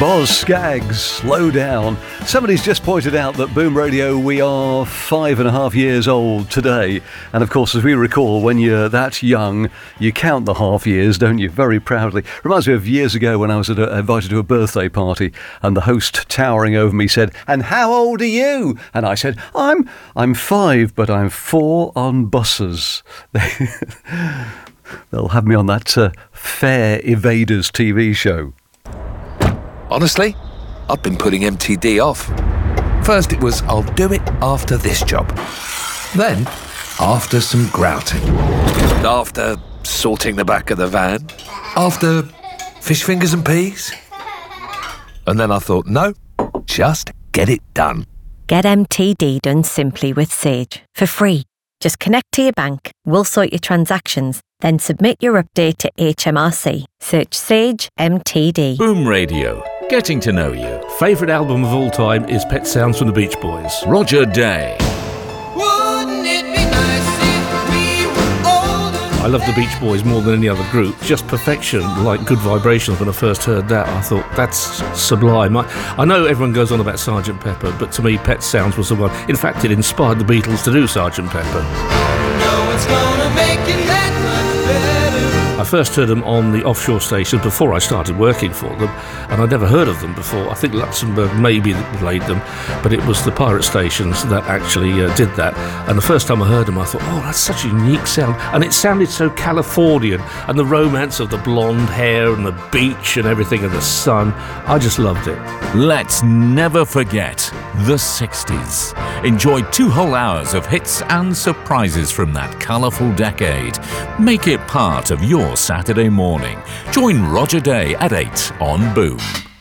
Boz Scaggs, Slow Down. Somebody's just pointed out that Boom Radio, we are 5.5 years old today. And of course, as we recall, when you're that young, you count the half years, don't you? Very proudly. Reminds me of years ago when I was invited to a birthday party and the host towering over me said, "And how old are you?" And I said, I'm 5, but I'm 4 on buses. They'll have me on that Fair Evaders TV show. Honestly, I've been putting MTD off. First it was, I'll do it after this job. Then, after some grouting. After sorting the back of the van. After fish fingers and peas. And then I thought, no, just get it done. Get MTD done simply with Sage, for free. Just connect to your bank, we'll sort your transactions, then submit your update to HMRC. Search Sage MTD. Boom Radio. Getting to know you. Favourite album of all time is Pet Sounds from the Beach Boys. Roger Day. Wouldn't it be nice if we were older? I love the Beach Boys more than any other group. Just perfection, like Good Vibrations. When I first heard that, I thought, that's sublime. I know everyone goes on about Sgt. Pepper, but to me, Pet Sounds was the one. In fact, it inspired the Beatles to do Sgt. Pepper. No one's gonna make it that much better. I first heard them on the offshore stations before I started working for them, and I'd never heard of them before. I think Luxembourg maybe played them, but it was the pirate stations that actually did that. And the first time I heard them, I thought, oh, that's such a unique sound. And it sounded so Californian, and the romance of the blonde hair and the beach and everything and the sun. I just loved it. Let's never forget the 60s. Enjoy 2 whole hours of hits and surprises from that colourful decade. Make it part of your Saturday morning. Join Roger Day at 8 on Boom.